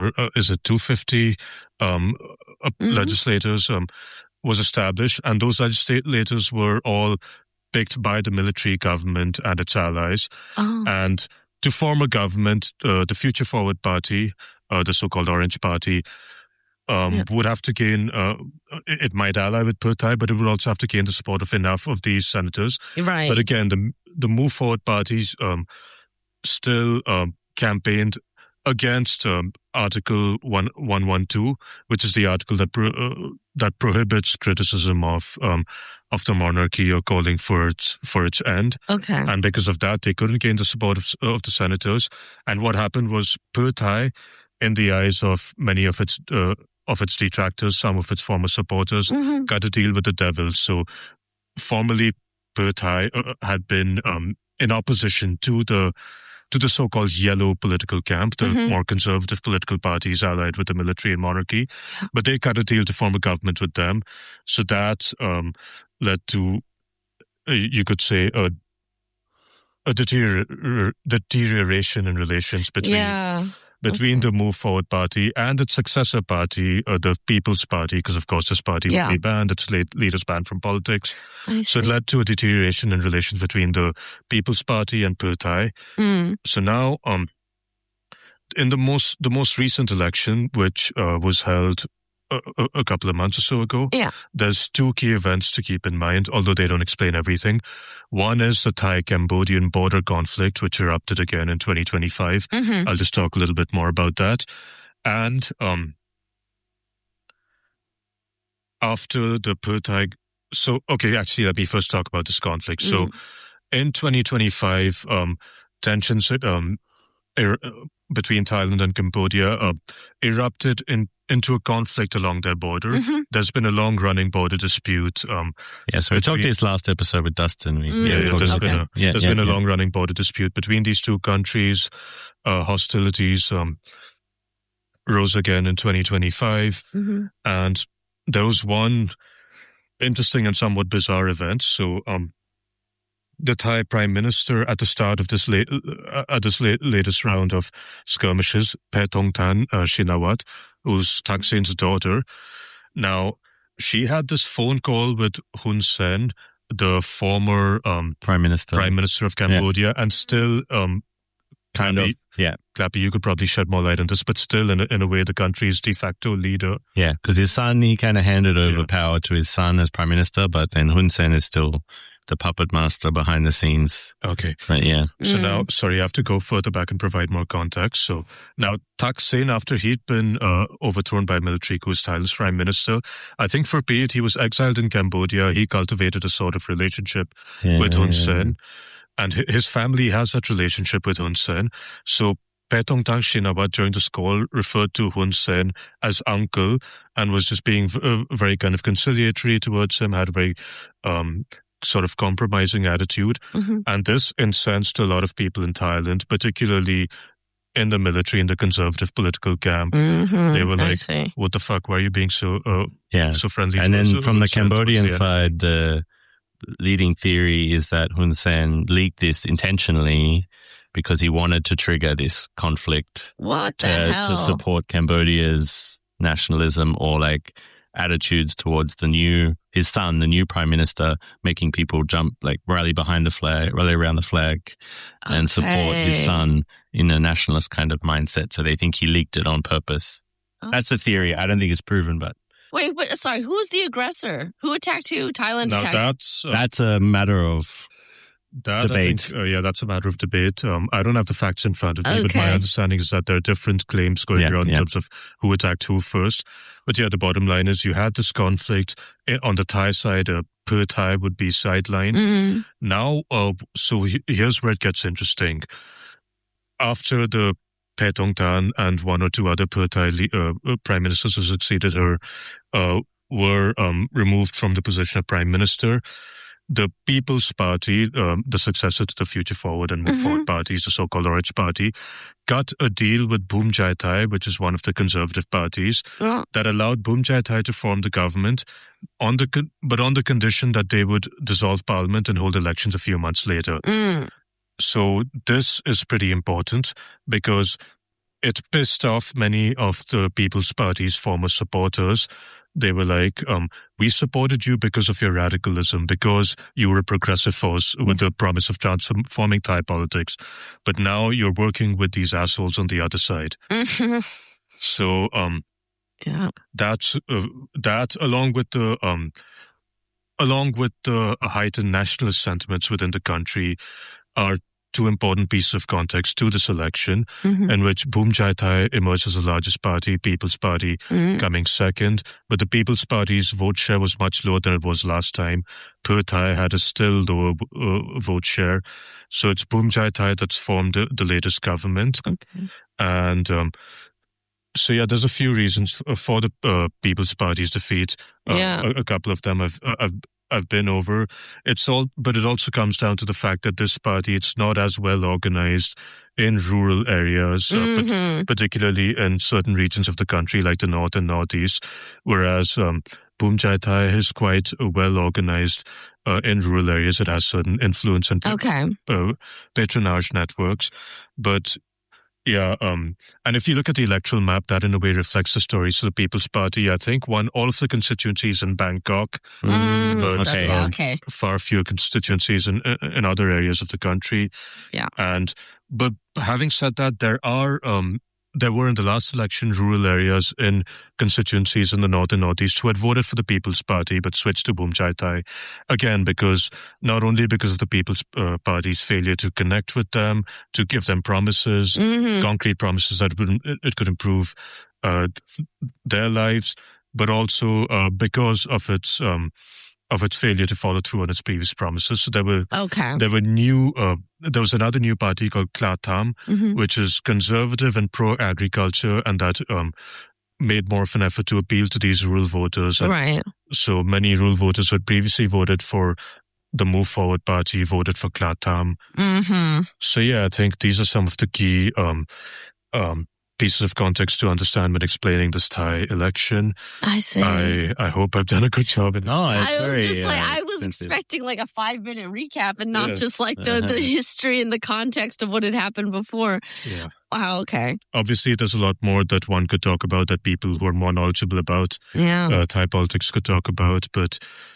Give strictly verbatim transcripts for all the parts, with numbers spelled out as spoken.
uh, is it two hundred fifty um, uh, Mhm. legislators um, was established, and those legislators were all picked by the military government and its allies. Oh. And to form a government, uh, the Future Forward Party, uh, the so-called Orange Party, um, Yeah. would have to gain, uh, it it might ally with Pheu Thai, but it would also have to gain the support of enough of these senators. Right. But again, the the Move Forward parties um, still um, campaigned against um, Article one twelve, which is the article that pro- uh, that prohibits criticism of um, of the monarchy or calling for its for its end. Okay. And because of that, they couldn't gain the support of, of the senators. And what happened was Pheu Thai, in the eyes of many of its uh, of its detractors, some of its former supporters, Mhm. got to deal with the devil. So formerly, Pheu Thai uh, had been um, in opposition to the to the so-called yellow political camp, the Mhm. more conservative political parties allied with the military and monarchy. But they cut a deal to form a government with them. So that um, led to, uh, you could say, a, a deterior- deterioration in relations between Yeah. between Okay. the Move Forward Party and its successor party, uh, the People's Party, because of course this party Yeah. would be banned, its late leaders banned from politics. I So it see. led to a deterioration in relations between the People's Party and Pheu Thai. Mm. So now, um, in the most the most recent election, which uh, was held a, a, a couple of months or so ago, Yeah. there's two key events to keep in mind, although they don't explain everything. One is the Thai-Cambodian border conflict, which erupted again in twenty twenty-five. Mhm. I'll just talk a little bit more about that. And um, after the Pheu Thai, so okay, actually, let me first talk about this conflict. So Mm. in twenty twenty-five, um, tensions um, er, uh, between Thailand and Cambodia uh, erupted in, into a conflict along their border. Mhm. There's been a long-running border dispute. Um, Yeah, so we talked between- this last episode with Dustin. We, Mm. yeah, yeah, talked there's about been that. a yeah, there's yeah, been a yeah. long-running border dispute between these two countries. Uh, hostilities um, rose again in twenty twenty-five, Mhm. and there was one interesting and somewhat bizarre event. So, um, the Thai Prime Minister at the start of this la- uh, at this la- latest round of skirmishes, Paetongtarn uh, Shinawatra, who's Thaksin's daughter. Now, she had this phone call with Hun Sen, the former um, Prime Minister. Prime Minister of Cambodia, and still, um, kind Clappy, of, yeah. Clappy, you could probably shed more light on this, but still, in a, in a way, the country's de facto leader. Yeah, because his son, he kind of handed over Yeah. power to his son as Prime Minister, but then Hun Sen is still the puppet master behind the scenes. Okay. But yeah. So Mm. now, sorry, I have to go further back and provide more context. So now, Thaksin, after he'd been uh, overthrown by military coup as Thailand's prime minister, I think for a period he was exiled in Cambodia. He cultivated a sort of relationship yeah with Hun yeah, Sen, and hi- his family has that relationship with Hun Sen. So Paetongtarn Shinawatra during this call referred to Hun Sen as uncle and was just being v- uh, very kind of conciliatory towards him, had a very um, sort of compromising attitude. Mhm. And this incensed a lot of people in Thailand, particularly in the military, in the conservative political camp. Mhm. They were I like, see. what the fuck, why are you being so uh, Yeah. so friendly? And then towards- from the towards- towards Cambodian the- side, the leading theory is that Hun Sen leaked this intentionally because he wanted to trigger this conflict What the to, hell? to support Cambodia's nationalism or like attitudes towards the new, his son, the new prime minister, making people jump, like rally behind the flag, rally around the flag and support his Okay. son in a nationalist kind of mindset. So they think he leaked it on purpose. Oh. That's the theory. I don't think it's proven, but Wait, wait, sorry. Who's the aggressor? Who attacked who? Thailand Now attacked. that's uh, that's a matter of that I debate. think, uh, yeah, that's a matter of debate. Um, I don't have the facts in front of me, but my Okay. understanding is that there are different claims going Yeah, around in yeah. terms of who attacked who first. But yeah, the bottom line is you had this conflict eh, on the Thai side. Uh, Pheu Thai would be sidelined. Mm. Now, uh, so he- here's where it gets interesting. After the Paetongtarn and one or two other Pheu Thai le- uh, uh, prime ministers who succeeded her uh, were um, removed from the position of prime minister, the People's Party, um, the successor to the Future Forward and Move Mhm. Forward parties, the so-called Orange Party, got a deal with Boom Jai Thai, which is one of the conservative parties, Oh, that allowed Boom Jai Thai to form the government, on the con- but on the condition that they would dissolve parliament and hold elections a few months later. mm. So this is pretty important because it pissed off many of the People's Party's former supporters. They were like, um, we supported you because of your radicalism, because you were a progressive force with the promise of transforming Thai politics. But now you're working with these assholes on the other side. So um, yeah, that's uh, that, along with the um, along with the heightened nationalist sentiments within the country, are two important pieces of context to this election, mm-hmm. in which Bhum Jai Thai emerged as the largest party, People's Party mm-hmm. coming second. But the People's Party's vote share was much lower than it was last time. Pheu Thai had a still lower uh, vote share. So it's Bhum Jai Thai that's formed the, the latest government. Okay. And um, so, yeah, there's a few reasons for the uh, People's Party's defeat. Uh, yeah. a, a couple of them I've, I've I've been over. It's all, but it also comes down to the fact that this party, it's not as well organized in rural areas, mm-hmm. uh, but particularly in certain regions of the country, like the North and Northeast. Whereas um, Bhum Jai Thai is quite well organized uh, in rural areas. It has certain influence and okay. uh, patronage networks, but. Yeah, um, and if you look at the electoral map, that in a way reflects the story. So the People's Party, I think, won all of the constituencies in Bangkok, mm, but okay. Um, okay. far fewer constituencies in in other areas of the country. Yeah, and but having said that, there are um, there were in the last election rural areas in constituencies in the North and Northeast who had voted for the People's Party but switched to Bhum Jai Thai. Again, because not only because of the People's uh, Party's failure to connect with them, to give them promises, mm-hmm. concrete promises that would, it could improve uh, their lives, but also uh, because of its um, of its failure to follow through on its previous promises. So there were okay. there were new. Uh, there was another new party called Kla Tham, mm-hmm. which is conservative and pro-agriculture, and that um, made more of an effort to appeal to these rural voters. And right. so many rural voters who had previously voted for the Move Forward Party voted for Kla Tham. Mm-hmm. So yeah, I think these are some of the key um, um, pieces of context to understand when explaining this Thai election. I see. I, I hope I've done a good job. In no, it's I was very, just like, uh, I was extensive. expecting like a five minute recap and not Yeah. just like the, the history and the context of what had happened before. Yeah. Wow, okay. Obviously, there's a lot more that one could talk about that people who are more knowledgeable about Yeah. uh, Thai politics could talk about. But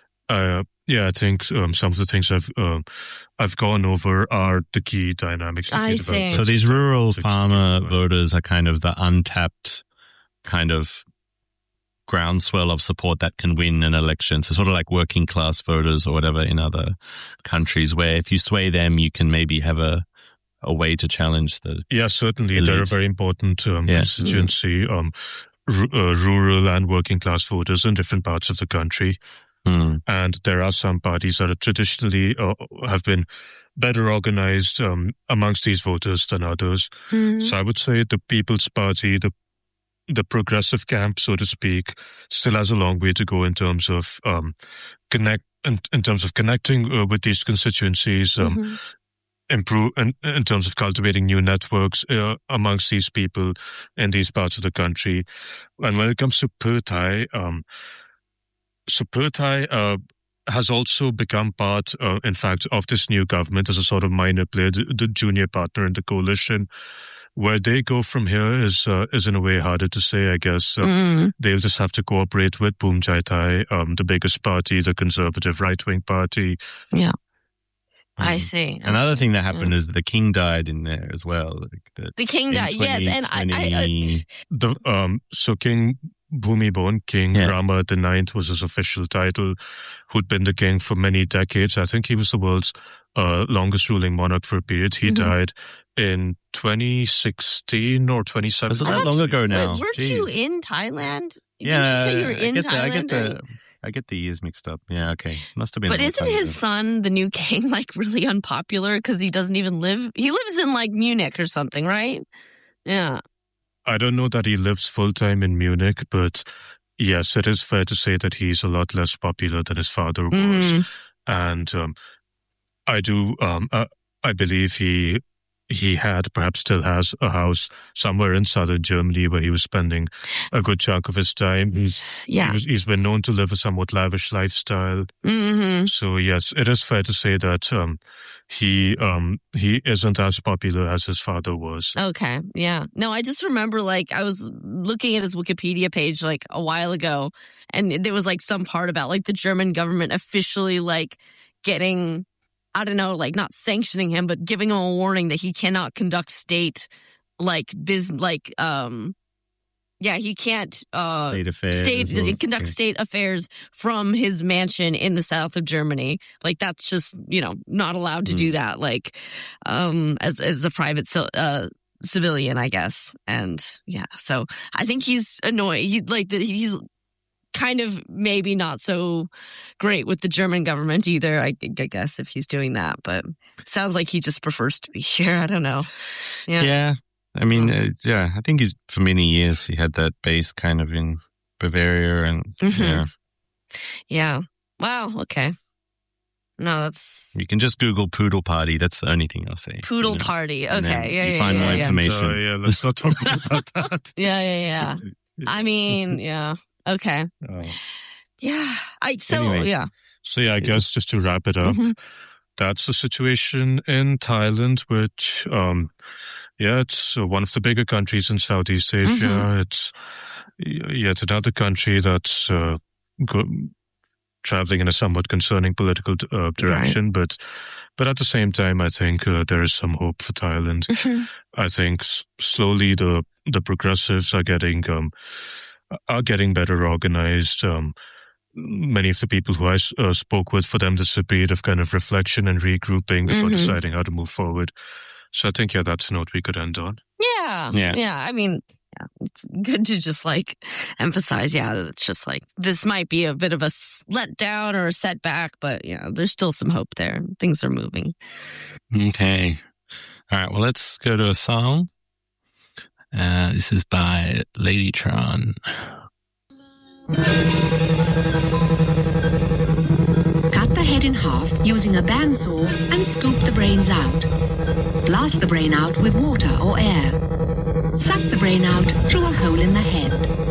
uh, yeah, I think um, some of the things I've uh, I've gone over are the key dynamics. to I think about see. So these rural politics. farmer voters are kind of the untapped kind of groundswell of support that can win an election. So sort of like working class voters or whatever in other countries, where if you sway them, you can maybe have a a way to challenge the Yeah, certainly. elite. They're a very important um, Yeah. constituency, um, r- uh, rural and working class voters in different parts of the country. Hmm. And there are some parties that are traditionally uh, have been better organized um, amongst these voters than others. Mhm. So I would say the People's Party, the the progressive camp, so to speak, still has a long way to go in terms of um, connect in, in terms of connecting uh, with these constituencies, um, Mhm. improve in, in terms of cultivating new networks uh, amongst these people in these parts of the country. And when it comes to Pheu Thai, um, so Pheu Thai uh, has also become part, uh, in fact, of this new government as a sort of minor player, the, the junior partner in the coalition. Where they go from here is uh, is in a way harder to say, I guess. Uh, Mm. They'll just have to cooperate with Bhum Jai Thai, um, the biggest party, the conservative right-wing party. Yeah. I Mhm. see. Another Okay. thing that happened is the king died in there as well. Like the, The king in died, yes, and I, I, I twenty twenty The um, so King Bhumibol, King Yeah. Rama the Ninth was his official title, who'd been the king for many decades. I think he was the world's uh, longest ruling monarch for a period. He Mhm. died in twenty sixteen or twenty Was it seventeen. that long ago Wait, now? weren't you Jeez. in Thailand? Didn't Yeah, you say you were I in get the, I Thailand? get the right? I get the years mixed up. Yeah, okay, must have been. a But long isn't time his ago. son, the new king, like really unpopular because he doesn't even live? He lives in like Munich or something, right? Yeah. I don't know that he lives full-time in Munich, but yes, it is fair to say that he's a lot less popular than his father was. Mhm. And um, I do, um, uh, I believe he he had, perhaps still has, a house somewhere in southern Germany where he was spending a good chunk of his time. He's Yeah. he was, he's been known to live a somewhat lavish lifestyle. hmm So yes, it is fair to say that um, he um, he isn't as popular as his father was. Okay. Yeah. No, I just remember like I was looking at his Wikipedia page like a while ago, and there was like some part about like the German government officially like getting, I don't know, like not sanctioning him, but giving him a warning that he cannot conduct state like biz like um yeah, he can't uh State affairs. state or- conduct state affairs from his mansion in the south of Germany. Like that's just, you know, not allowed to Mm. do that like um as as a private ci- uh civilian, I guess. And yeah, so I think he's annoyed. He like that he's kind of maybe not so great with the German government either, I, I guess, if he's doing that. But sounds like he just prefers to be here. I don't know. Yeah. Yeah. I mean, uh, yeah, I think he's, for many years, he had that base kind of in Bavaria and, Mhm. yeah. Yeah. Wow. Okay. No, that's You can just Google Poodle Party. That's the only thing I'll say. poodle You know? party. And then Okay. Yeah. you yeah, find yeah, more yeah. information. So yeah, let's not talk about that. Yeah. Yeah. Yeah. I mean, yeah. Okay. Oh. Yeah. I so Anyway. yeah. So yeah, I guess just to wrap it up, Mhm. that's the situation in Thailand, which, um, yeah, it's uh, one of the bigger countries in Southeast Asia. Mhm. It's y- yet another country that's uh, go- traveling in a somewhat concerning political uh, direction, but but at the same time, I think uh, there is some hope for Thailand. Mhm. I think s- slowly the the progressives are getting um, are getting better organized. Um, many of the people who I s- uh, spoke with, for them, this is a period of kind of reflection and regrouping before Mhm. deciding how to move forward. So I think, yeah, that's a note we could end on. Yeah. Yeah. Yeah. I mean, yeah, it's good to just like emphasize, yeah, that it's just like this might be a bit of a s- letdown or a setback, but yeah, there's still some hope there. Things are moving. Okay. All right. Well, let's go to a song. Uh, this is by Ladytron. Cut the head in half using a bandsaw and scoop the brains out. Blast the brain out with water or air. Suck the brain out through a hole in the head.